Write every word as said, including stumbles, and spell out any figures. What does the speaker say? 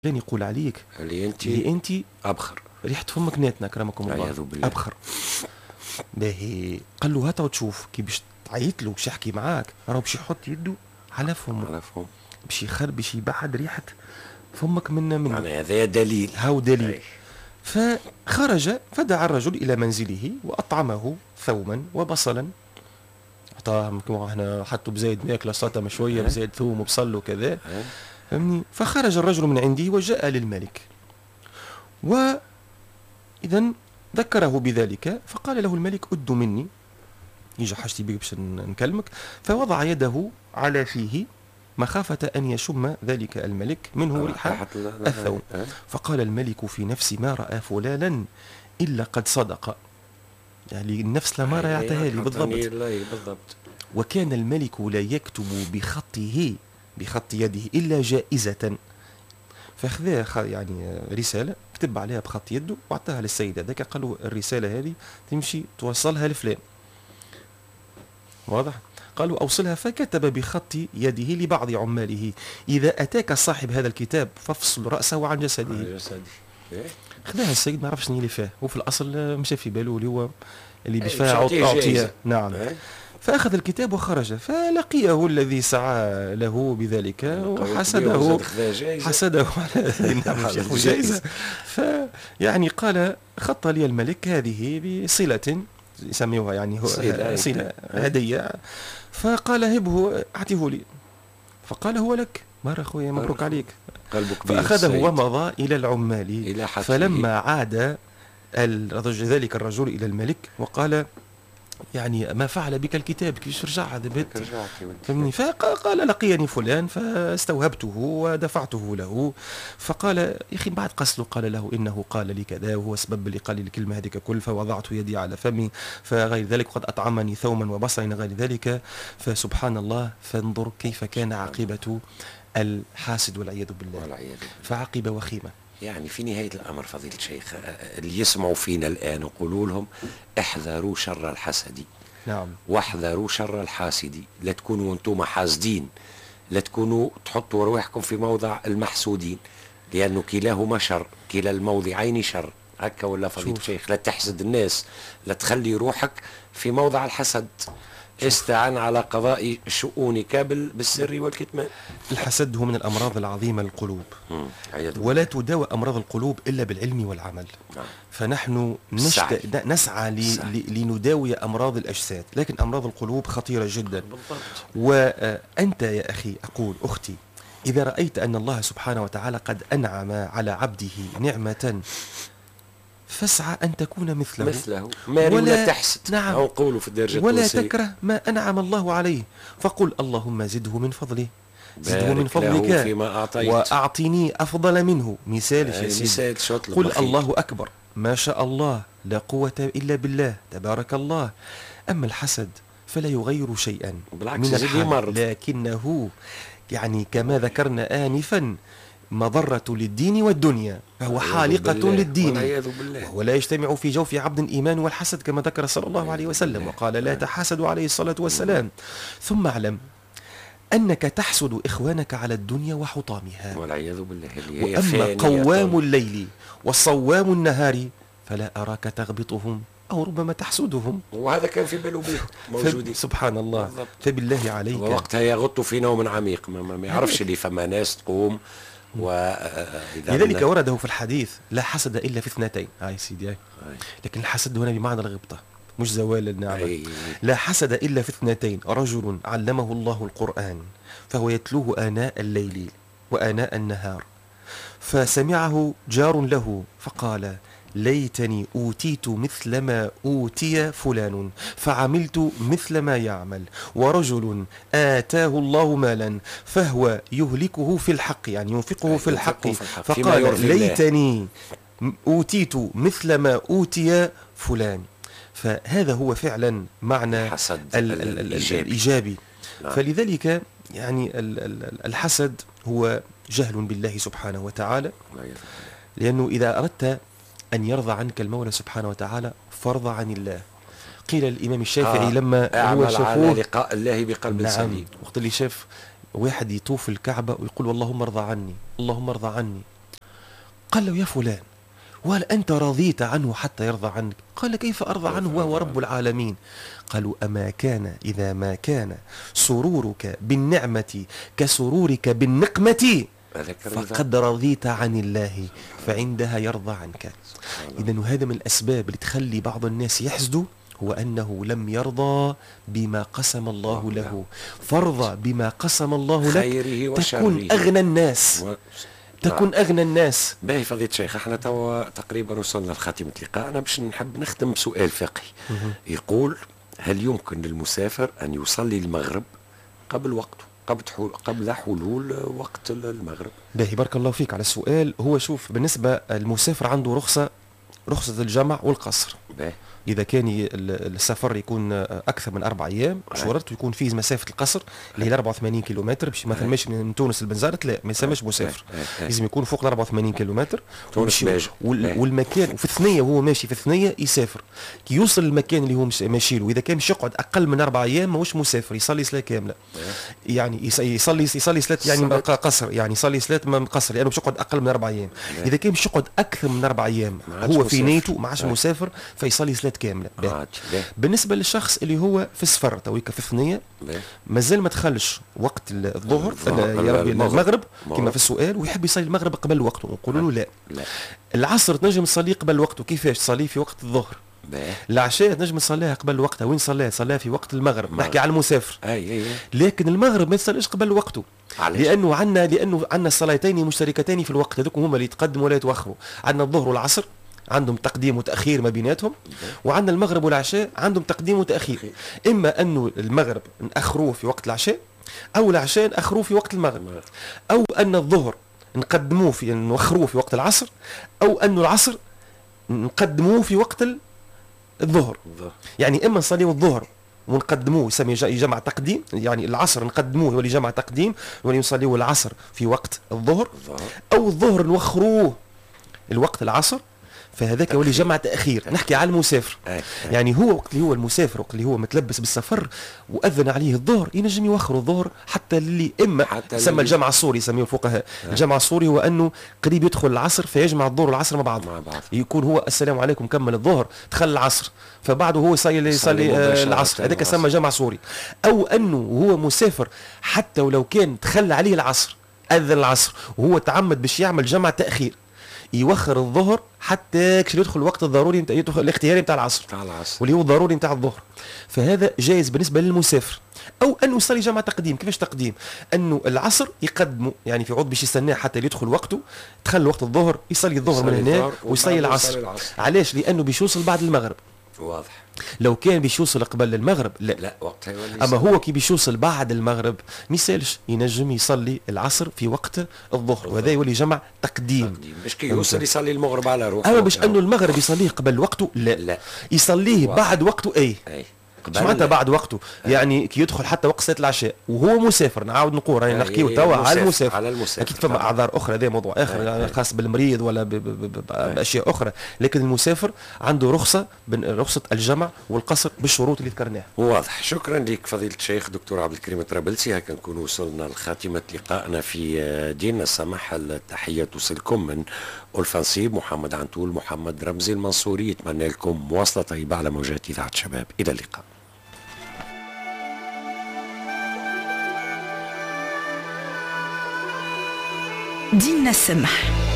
كان يقول عليك اللي انت اللي انت ابخر، ريحه فمك ناتنا كرمكم الله. والعياذ بالله. ابخر. باهي قال له هات وتشوف كي باش تعيط له باش يحكي معاك راه باش يحط يده على فمه، على فهم. باش يخرب باش يبعد ريحه فمك من من معناها هذا دليل. هاو دليل. أي. فخرج فدعا الرجل الى منزله واطعمه ثوما وبصلا، عطاه كما احنا حطوا بزايد ماكله سلطه مشويه بزايد ثوم وبصل وكذا، فهمني. فخرج الرجل من عنده وجاء للملك، وإذا ذكره بذلك فقال له الملك أد مني، يجي حاجتي بك باش نكلمك. فوضع يده على فيه مخافة أن يشم ذلك الملك منه ريحة الثوم. فقال الملك في نفسي ما رأى فلانا إلا قد صدق، يعني النفس لما رأيتها لي بالضبط. وكان الملك لا يكتب بخطه بخط يده إلا جائزة، فاخذها يعني رسالة كتب عليها بخط يده واعطاها للسيد هذاك، قال له الرسالة هذه تمشي توصلها لفلان، واضح؟ قالوا أوصلها. فكتب بخط يده لبعض عماله إذا أتاك صاحب هذا الكتاب فافصل رأسه عن جسده. خذاها السيد ما عرفش شنو اللي فيه، هو في الأصل مشى في باله اللي هو اللي بيدفع أعطيه. نعم. فأخذ الكتاب وخرج، فلقيه الذي سعى له بذلك وحسده حسده على هذه جائزة. فيعني قال خط لي الملك هذه بصلة يسميوها يعني صلة هدية، فقال هبه أعطيه لي، فقال هو لك مرة أخويا مبروك عليك. فأخذه ومضى إلى العمال، فلما عاد ذلك الرجل إلى الملك وقال يعني ما فعل بك الكتاب كيفاش رجع هذا بيت، فهمني. فقال لقيني فلان فاستوهبته ودفعته له، فقال يا اخي بعد قسله قال له انه قال لي كذا وهو سبب اللي قال لي الكلمه هذيك كل، فوضعت يدي على فمي فغير ذلك قد اطعمني ثوما وبصلا غير ذلك. فسبحان الله، فانظر كيف كان عاقبه الحاسد والعياذ بالله، فعاقبه وخيمه. يعني في نهاية الأمر فضيلة الشيخ اللي يسمعوا فينا الآن يقولوا لهم احذروا شر الحسد. نعم. واحذروا شر الحاسد، لا تكونوا أنتم حاسدين، لا تكونوا تحطوا رواحكم في موضع المحسودين، لأنه كلاهما شر، كلا الموضعين شر. هكا ولا فضيلة الشيخ؟ لا تحسد الناس، لا تخلي روحك في موضع الحسد، استعن على قضاء شؤونك بالسر والكتمان. الحسد هو من الأمراض العظيمة للقلوب، ولا تداوى أمراض القلوب إلا بالعلم والعمل. نعم. فنحن نشت... نسعى ل... ل... لنداوي أمراض الأجساد، لكن أمراض القلوب خطيرة جدا. بالضبط. وأنت يا أخي أقول أختي، إذا رأيت أن الله سبحانه وتعالى قد أنعم على عبده نعمة فاسعى أن تكون مثله مثله ما ولا تحسد. نعم. أو قولوا في الدرجة ولا تكره ما أنعم الله عليه، فقل اللهم زده من فضله، زده من فضلك فيما أعطيت وأعطيني أفضل منه. مثال يا سيدي، قل الله أكبر ما شاء الله لا قوة إلا بالله تبارك الله. أما الحسد فلا يغير شيئا من الحال، لكنه يعني كما ذكرنا آنفا مضرة للدين والدنيا، فهو حالقة للدين، وهو لا يجتمع في جوف عبد إيمان والحسد كما ذكر صلى الله عليه وسلم، وقال لا تحاسدوا عليه الصلاة والسلام. ثم اعلم أنك تحسد إخوانك على الدنيا وحطامها، والعياذ بالله. وأما قوام الليل والصوام النهار فلا أراك تغبطهم أو ربما تحسدهم. وهذا كان في باله بهم موجودين. سبحان الله. بالضبط. فبالله عليك ووقتها يغط في نوم عميق، ما, ما يعرفش اللي فما ناس تقوم. لذلك ورده في الحديث لا حسد إلا في اثنتين. هاي سيدي هاي. لكن الحسد هنا بمعنى الغبطة مش زوال النعمة. لا حسد إلا في اثنتين، رجل علمه الله القرآن فهو يتلوه آناء الليل وآناء النهار، فسمعه جار له فقال ليتني أوتيت مثل ما أوتي فلان فعملت مثل ما يعمل. ورجل آتاه الله مالا فهو يهلكه في الحق، يعني ينفقه في الحق، فقال ليتني أوتيت مثل ما أوتي فلان. فهذا هو فعلا معنى الإيجابي. فلذلك يعني الحسد هو جهل بالله سبحانه وتعالى، لأنه إذا أردت أن يرضى عنك المولى سبحانه وتعالى فارضى عن الله. قيل الإمام الشافعي آه لما هو شافوه لقاء الله بقلب نعم سليم، وقت اللي شاف واحد يطوف الكعبة ويقول اللهم ارضى عني اللهم ارضى عني، قال له: يا فلان، وهل أنت رضيت عنه حتى يرضى عنك؟ قال: كيف أرضى عنه وهو رب العالمين؟ قالوا: أما كان إذا ما كان سرورك بالنعمة كسرورك بالنقمة فقد رضيت عن الله فعندها يرضى عنك. إذن هذا من الأسباب اللي تخلي بعض الناس يحسدوا، هو أنه لم يرضى بما قسم الله له. فارضى بما قسم الله لك تكون أغنى الناس، تكون أغنى الناس. باهي فضيلة الشيخ، احنا توا تقريبا وصلنا لخاتمة اللقاء. أنا باش نحب نختم بسؤال فقهي. يقول: هل يمكن للمسافر أن يصلي المغرب قبل وقته، قبل قبل حلول وقت المغرب؟ باهي، بارك الله فيك على السؤال. هو شوف، بالنسبة المسافر عنده رخصة، رخصة الجمع والقصر. باهي. إذا كان السفر يكون أكثر من أربع أيام شرط يكون فيه مسافة القصر اللي هي أربعة وثمانين كيلومتر، باش مثلا ماشي من تونس لبنزرت، لا ما يسمىش مسافر، لازم يكون فوق ال أربعة وثمانين كيلومتر. تونس والمكان وفي الثنية وهو ماشي في الثنية يسافر، كي يوصل للمكان اللي هو ماشي له، إذا كان مش يقعد أقل من أربع أيام ماهوش مسافر، يصلي صلاة كاملة. يعني يصلي يصلي صلاة يعني قصر، يعني يصلي صلاة قصر لأنه مش يقعد أقل من أربع أيام. إذا كان مش يقعد أكثر من أربع أيام هو في نيته ما عادش مسافر، فيصلي صلاة كاملة. بالنسبة للشخص اللي هو في السفر تويك في الثنية مازال ما دخلش وقت الظهر يا ربي المغرب كما في السؤال، ويحب يصلي المغرب قبل وقته، نقولوا له لا. لا العصر تنجم تصليه قبل وقته. كيفاش تصليه؟ في وقت الظهر. العشاء تنجم تصليها قبل وقتها. وين صليها؟ صليها في وقت المغرب. نحكي على المسافر. أي أي. لكن المغرب ما تصليش قبل وقته. عليش؟ لانه عندنا لانه عندنا الصلاتين مشتركتين في الوقت، هذوك هما اللي يتقدموا ولا يتوخروا. عندنا الظهر والعصر عندهم تقديم وتأخير ما بيناتهم، وعندنا المغرب والعشاء عندهم تقديم وتأخير. إما أنه المغرب نأخروه في وقت العشاء، أو العشاء نأخروه في وقت المغرب، أو أن الظهر نقدموه في نوخروه في وقت العصر، أو أن العصر نقدموه في وقت الظهر. يعني إما نصليوا الظهر ونقدموه يسمي جمع تقديم، يعني العصر نقدموه يولي جمع تقديم يولي نصليوا العصر في وقت الظهر، أو الظهر نوخروه الوقت العصر، فهذاك هو اللي جمع تأخير. نحكي على المسافر. يعني هو وقت اللي هو المسافر وقت اللي هو متلبس بالسفر وأذن عليه الظهر ينجم يوخر الظهر حتى اللي إما يسمى الجمع الصوري يسميه الفقهاء. الجمع الصوري هو أنه قريب يدخل العصر فيجمع الظهر والعصر مع بعض. يكون هو السلام عليكم كمل الظهر دخل العصر، فبعده هو يصلي يصلي آه العصر، هذاك يسمى جمع صوري. أو أنه هو مسافر حتى ولو كان دخل عليه العصر أذن العصر وهو تعمد باش يعمل جمع تأخير، يوخر الظهر حتى يدخل الوقت الضروري يدخل الاختياري نتاع العصر واللي هو الضروري نتاع الظهر. فهذا جائز بالنسبه للمسافر. او انه يصلي جمع تقديم. كيفاش تقديم؟ انه العصر يقدمه، يعني في عود باش يستناه حتى يدخل وقته، دخل وقت الظهر يصلي الظهر من هنا ويصلي العصر. العصر علاش؟ لانه باش يوصل بعد المغرب. واضح. لو كان باش يوصل قبل المغرب لا, لا وقتها يولي. اما هو كي باش يوصل بعد المغرب ما يسالش، ينجم يصلي العصر في وقت الظهر، وهذا يولي جمع تقديم. تقديم باش كي يوصل يصلي المغرب على روحه. اما باش انه المغرب يصليه قبل وقته لا, لا. يصليه واضح. بعد وقته اي, أي. معناتها بعد وقته أي. يعني كي يدخل حتى وقت صلاه العشاء وهو مسافر. نعاود نقول راني نحكيو توا على المسافر. على المسافر اكيد فما اعذار اخرى، هذا موضوع اخر يعني خاص بالمريض ولا باشياء اخرى، لكن المسافر عنده رخصه رخصه الجمع والقصر بالشروط اللي ذكرناها. واضح. شكرا لك فضيله الشيخ دكتور عبد الكريم الطرابلسي. هكا نكون وصلنا لخاتمه لقائنا في دين السماح. التحيه توصلكم من ألفانسيب محمد عنتول محمد رمزي المنصوري. يتمنى لكم مواصله طيبه على موجات اذاعه شباب. الى اللقاء. ديننا السمح.